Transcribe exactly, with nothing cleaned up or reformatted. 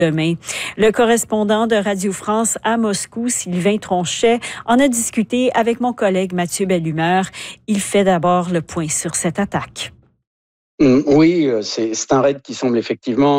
demain. Le correspondant de Radio France à Moscou, Sylvain Tronchet, en a discuté avec mon collègue Mathieu Bellumeur. Il fait d'abord le point sur cette attaque. Oui, c'est, c'est un raid qui semble effectivement